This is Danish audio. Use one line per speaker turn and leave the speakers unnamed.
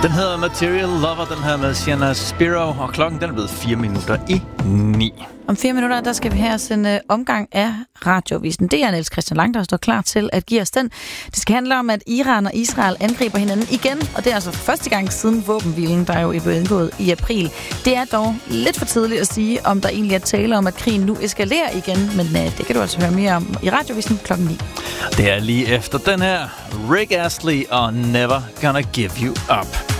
Den hedder Material Lover, den her med Sienna Spiro, og klokken den er blevet 9:04.
Om 4 minutter, der skal vi have os en omgang af radiovisen. Det er Niels Christian Lang, der står klar til at give os den. Det skal handle om, at Iran og Israel angriber hinanden igen, og det er altså første gang siden våbenhvilen, der jo er blevet indgået i april. Det er dog lidt for tidligt at sige, om der egentlig er tale om, at krigen nu eskalerer igen, men det kan du altså høre mere om i radiovisen klokken 9.
Det er lige efter den her Rick Astley og Never Gonna Give You Up.